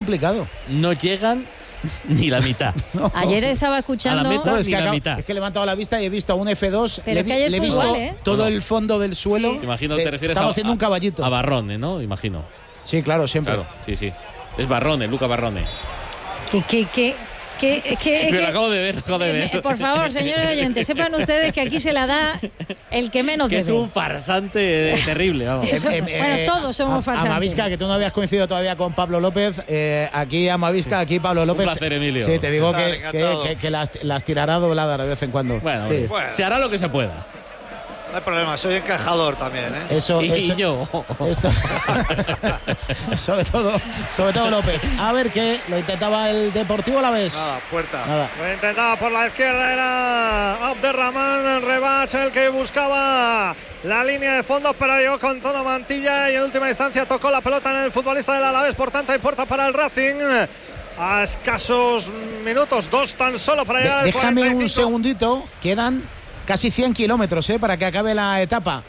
complicado. No llegan ni la mitad. No. Ayer estaba escuchando. A la meta, es ni que la mitad. Es que he levantado la vista y he visto a un F2. Pero es que ayer le he fue visto igual, todo el fondo del suelo. Sí. Imagino que te refieres estamos haciendo un caballito. A Barrone, ¿no? Imagino. Sí, claro, siempre. Claro, sí. Es Barrone, Luca Barrone. Me lo acabo de ver. Por favor, señores oyentes, sepan ustedes que aquí se la da el que menos que debe. es un farsante terrible, vamos. Bueno, todos somos farsantes. Amavisca, que tú no habías coincidido todavía con Pablo López. Aquí Amavisca, aquí Pablo López. Un placer, Emilio. Sí, te digo que las tirará dobladas de vez en cuando. Bueno, sí. Se hará lo que se pueda. No hay problema, soy encajador también, ¿eh? Eso, yo. Esto. sobre todo López. A ver qué lo intentaba el Deportivo Alavés. Nada, puerta. Nada. Lo intentaba por la izquierda, era Abderrahman, el Rebach, el que buscaba la línea de fondo, pero llegó con todo Mantilla y en última instancia tocó la pelota en el futbolista del Alavés, por tanto hay puerta para el Racing. A escasos minutos, 2 tan solo para llegar al Déjame 45. un segundito, quedan casi 100 kilómetros para que acabe la etapa.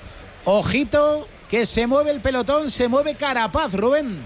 Ojito, que se mueve el pelotón, se mueve Carapaz, Rubén.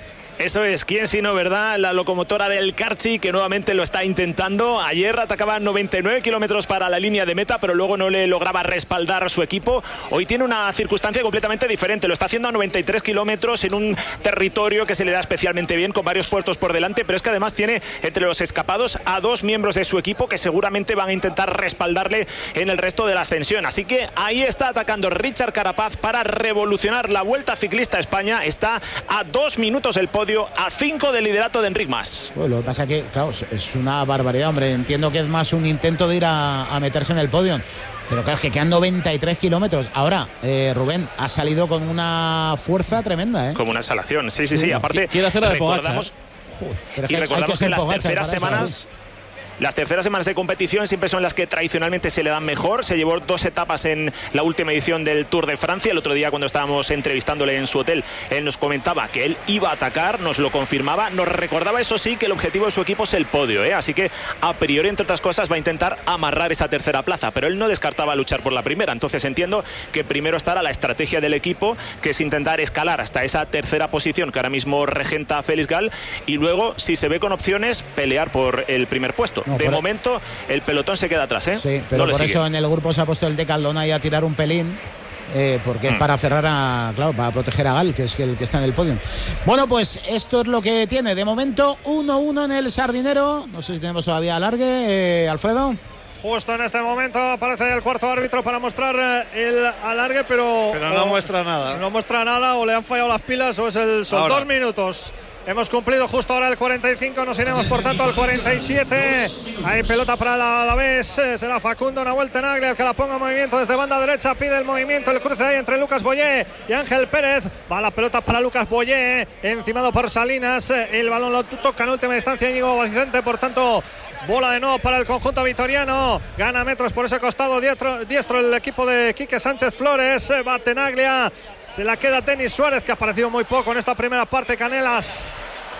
Eso es, ¿quién sino, verdad? La locomotora del Carchi, que nuevamente lo está intentando. Ayer atacaba 99 kilómetros para la línea de meta, pero luego no le lograba respaldar su equipo. Hoy tiene una circunstancia completamente diferente. Lo está haciendo a 93 kilómetros en un territorio que se le da especialmente bien, con varios puertos por delante, pero es que además tiene entre los escapados a 2 miembros de su equipo que seguramente van a intentar respaldarle en el resto de la ascensión. Así que ahí está atacando Richard Carapaz para revolucionar la Vuelta Ciclista a España. Está a 2 minutos el podio, a 5 del liderato de Enric Mas. Bueno, lo que pasa que, claro, es una barbaridad, hombre. Entiendo que es más un intento de ir a meterse en el podio. Pero claro, es que quedan 93 kilómetros. Ahora, Rubén ha salido con una fuerza tremenda, ¿eh? Como una exhalación, sí. Aparte, quiere hacer la de recordamos, Pogačar, y recordamos que las terceras semanas... Las terceras semanas de competición siempre son las que tradicionalmente se le dan mejor. Se llevó 2 etapas en la última edición del Tour de Francia. El otro día, cuando estábamos entrevistándole en su hotel, él nos comentaba que él iba a atacar, nos lo confirmaba, nos recordaba, eso sí, que el objetivo de su equipo es el podio, ¿eh? Así que a priori, entre otras cosas, va a intentar amarrar esa tercera plaza, pero él no descartaba luchar por la primera. Entonces entiendo que primero estará la estrategia del equipo, que es intentar escalar hasta esa tercera posición que ahora mismo regenta Félix Gal, y luego, si se ve con opciones, pelear por el primer puesto. De momento, el pelotón se queda atrás, ¿eh? Sí, pero por eso en el grupo se ha puesto el de Caldona y a tirar un pelín. Porque es para cerrar para proteger a Gal, que es el que está en el podio. Bueno, pues esto es lo que tiene. De momento, 1-1 en el Sardinero. No sé si tenemos todavía alargue, Alfredo. Justo en este momento aparece el cuarto árbitro para mostrar el alargue, pero no muestra nada. No muestra nada, o le han fallado las pilas o son 2 minutos. Hemos cumplido justo ahora el 45, nos iremos por tanto al 47. Hay pelota para la Alavés, será Facundo Nahuel-Tenaglia el que la ponga en movimiento desde banda derecha, pide el movimiento, el cruce ahí entre Lucas Boyé y Ángel Pérez. Va la pelota para Lucas Boyé, encimado por Salinas, el balón lo toca en última instancia Íñigo Vicente, por tanto bola de nuevo para el conjunto vitoriano, gana metros por ese costado diestro el equipo de Quique Sánchez Flores, va Tenaglia. Se la queda Denis Suárez, que ha aparecido muy poco en esta primera parte. Canelas.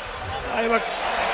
Ahí va.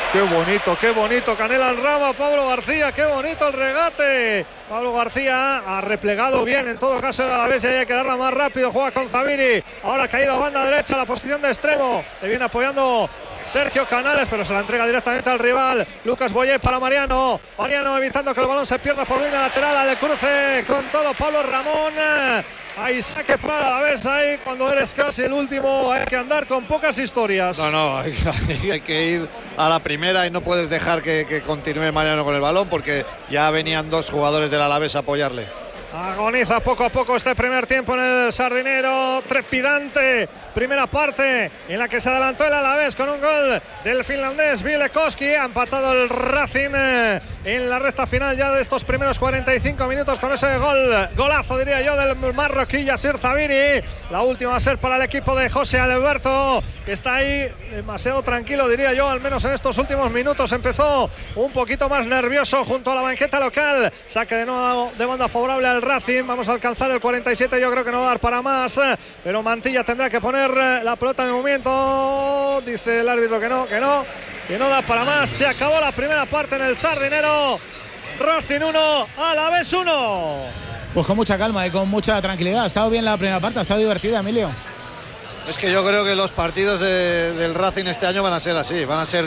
Qué bonito. Canelas Rama, Pablo García, qué bonito el regate. Pablo García ha replegado bien, en todo caso a la vez hay que darla más rápido. Juega con Zaviri. Ahora ha caído a banda derecha, la posición de extremo. Le viene apoyando Sergio Canales, pero se la entrega directamente al rival. Lucas Boyé para Mariano. Mariano evitando que el balón se pierda por línea lateral. Al cruce con todo Pablo Ramón. Hay saque para la vez ahí, cuando eres casi el último hay que andar con pocas historias. No, hay que ir a la primera y no puedes dejar que continúe Mariano con el balón, porque ya venían 2 jugadores del Alavés a apoyarle. Agoniza poco a poco este primer tiempo en el Sardinero, trepidante primera parte en la que se adelantó el Alavés con un gol del finlandés Bielekowski. Ha empatado el Racing en la recta final ya de estos primeros 45 minutos con ese golazo diría yo del marroquí Yassir Zaviri. La última va a ser para el equipo de José Alberto, que está ahí demasiado tranquilo diría yo, al menos en estos últimos minutos. Empezó un poquito más nervioso junto a la banqueta local. Saque de nuevo de banda favorable al Racing. Vamos a alcanzar el 47, yo creo que no va a dar para más, pero Mantilla tendrá que poner la pelota en movimiento. Dice el árbitro que no da para más. Se acabó la primera parte en el Sardinero. Racing 1, Alavés 1. Pues con mucha calma y con mucha tranquilidad. Ha estado bien la primera parte, ha estado divertida, Emilio. Es que yo creo que los partidos del Racing este año van a ser así, van a ser